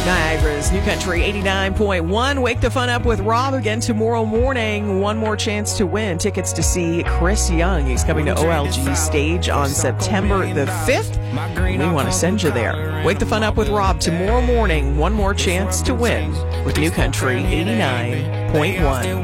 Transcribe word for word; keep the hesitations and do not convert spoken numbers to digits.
Niagara's New Country eighty-nine point one. Wake the fun up with Rob again tomorrow morning. One more chance to win tickets to see Chris Young. He's coming to O L G Stage on September the fifth. We want to send you there. Wake the fun up with Rob tomorrow morning. One more chance to win with New Country eighty-nine point one.